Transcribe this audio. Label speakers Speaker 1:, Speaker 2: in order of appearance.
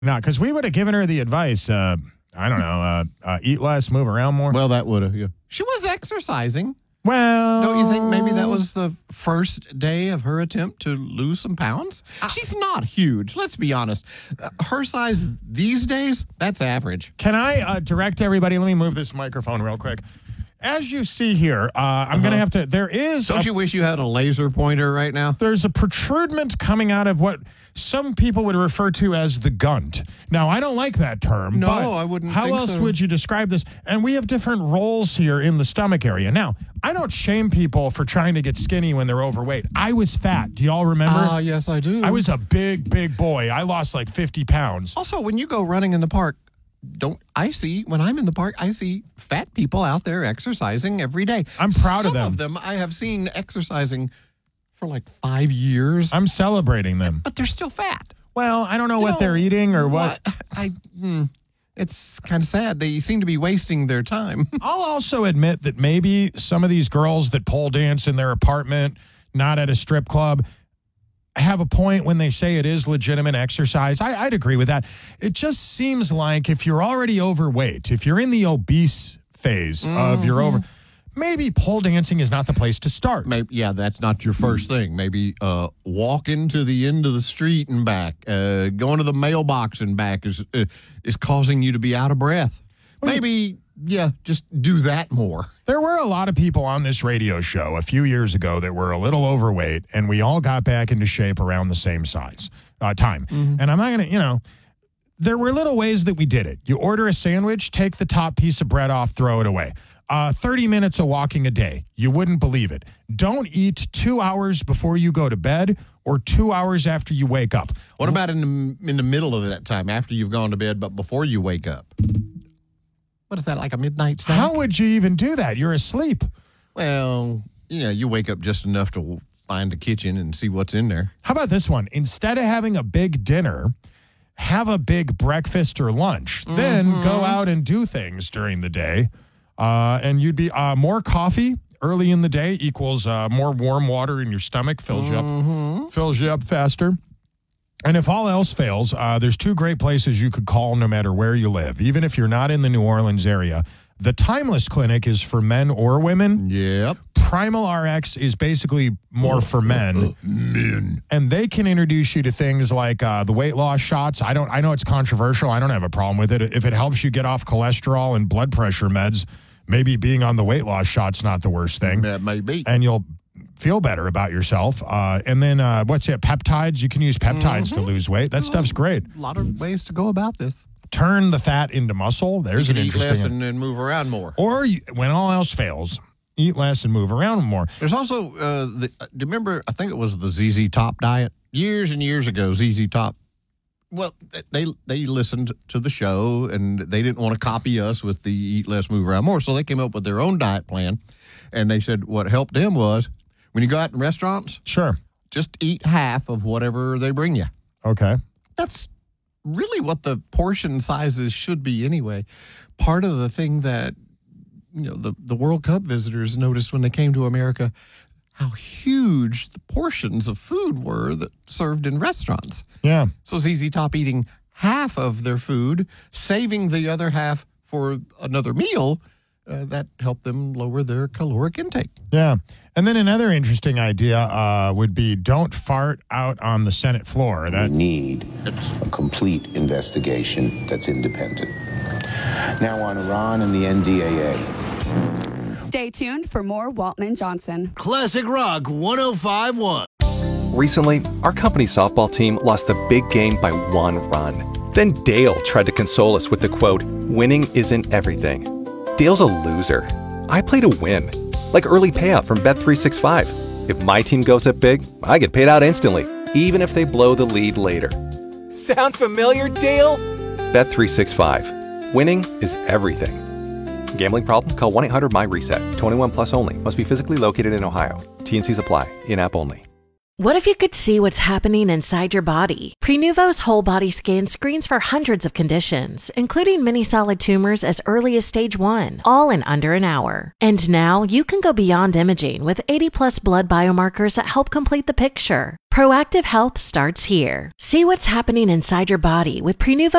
Speaker 1: No, because we would have given her the advice, I don't know, eat less, move around more.
Speaker 2: Well, that would have, yeah. She was exercising.
Speaker 1: Well,
Speaker 2: Don't you think maybe that was the first day of her attempt to lose some pounds? She's not huge, let's be honest. Her size these days, that's average.
Speaker 1: Can I direct everybody? Let me move this microphone real quick. As you see here, I'm going to have to, there is...
Speaker 2: Don't you wish you had a laser pointer right now?
Speaker 1: There's a protrudement coming out of what some people would refer to as the gunt. Now, I don't like that term.
Speaker 2: No,
Speaker 1: but
Speaker 2: I wouldn't
Speaker 1: how
Speaker 2: think
Speaker 1: else
Speaker 2: so.
Speaker 1: would you describe this? And we have different roles here in the stomach area. Now, I don't shame people for trying to get skinny when they're overweight. I was fat. Do y'all remember?
Speaker 2: Yes, I do.
Speaker 1: I was a big boy. I lost like 50 pounds.
Speaker 2: Also, when you go running in the park, when I'm in the park, I see fat people out there exercising every day.
Speaker 1: I'm proud of them.
Speaker 2: Some of them I have seen exercising for like 5 years.
Speaker 1: I'm celebrating them.
Speaker 2: But they're still fat.
Speaker 1: Well, I don't know what they're eating or what.
Speaker 2: It's kind of sad. They seem to be wasting their time.
Speaker 1: I'll also admit that maybe some of these girls that pole dance in their apartment, not at a strip club, have a point when they say it is legitimate exercise. I'd agree with that. It just seems like if you're already overweight, if you're in the obese phase of your maybe pole dancing is not the place to start.
Speaker 2: Maybe, that's not your first thing. Maybe walking to the end of the street and back, going to the mailbox and back is causing you to be out of breath. Maybe, just do that more.
Speaker 1: There were a lot of people on this radio show a few years ago that were a little overweight, and we all got back into shape around the same time. And I'm not going to, there were little ways that we did it. You order a sandwich, take the top piece of bread off, throw it away. 30 minutes of walking a day. You wouldn't believe it. Don't eat 2 hours before you go to bed or 2 hours after you wake up.
Speaker 2: What about in the middle of that time, after you've gone to bed, but before you wake up? What is that, like a midnight snack?
Speaker 1: How would you even do that? You're asleep.
Speaker 2: Well, you wake up just enough to find the kitchen and see what's in there.
Speaker 1: How about this one? Instead of having a big dinner, have a big breakfast or lunch. Then go out and do things during the day. And you'd be more coffee early in the day equals more warm water in your stomach, fills you up faster. And if all else fails, there's two great places you could call no matter where you live. Even if you're not in the New Orleans area, the Timeless Clinic is for men or women.
Speaker 2: Yep.
Speaker 1: Primal RX is basically more for men. And they can introduce you to things like the weight loss shots. I know it's controversial. I don't have a problem with it. If it helps you get off cholesterol and blood pressure meds, maybe being on the weight loss shot's not the worst thing.
Speaker 2: That may be.
Speaker 1: And you'll feel better about yourself. And then peptides? You can use peptides to lose weight. That stuff's great.
Speaker 2: A lot of ways to go about this.
Speaker 1: Turn the fat into muscle. There's an interesting.
Speaker 2: Eat less and move around more.
Speaker 1: Or when all else fails, eat less and move around more.
Speaker 2: There's also do you remember? I think it was the ZZ Top diet years and years ago. ZZ Top. Well, they listened to the show and they didn't want to copy us with the eat less, move around more. So they came up with their own diet plan, and they said what helped them was when you go out in restaurants,
Speaker 1: Sure,
Speaker 2: just eat half of whatever they bring you.
Speaker 1: Okay.
Speaker 2: That's really what the portion sizes should be anyway. Part of the thing that, the World Cup visitors noticed when they came to America, how huge the portions of food were that served in restaurants.
Speaker 1: Yeah.
Speaker 2: So ZZ Top eating half of their food, saving the other half for another meal, that helped them lower their caloric intake.
Speaker 1: Yeah. And then another interesting idea would be don't fart out on the Senate floor.
Speaker 3: We need a complete investigation that's independent. Now on Iran and the NDAA.
Speaker 4: Stay tuned for more Walton and Johnson.
Speaker 5: Classic Rock 105.1.
Speaker 6: Recently, our company softball team lost the big game by 1 run. Then Dale tried to console us with the quote, "Winning isn't everything." Dale's a loser. I play to win. Like early payout from Bet365. If my team goes up big, I get paid out instantly, even if they blow the lead later. Sound familiar, Dale? Bet365. Winning is everything. Gambling problem? Call 1-800-MY-RESET. 21 plus only. Must be physically located in Ohio. T&Cs apply. In-app only.
Speaker 7: What if you could see what's happening inside your body? Prenuvo's whole body scan screens for hundreds of conditions, including many solid tumors as early as stage 1, all in under an hour. And now you can go beyond imaging with 80+ blood biomarkers that help complete the picture. Proactive health starts here. See what's happening inside your body with Prenuvo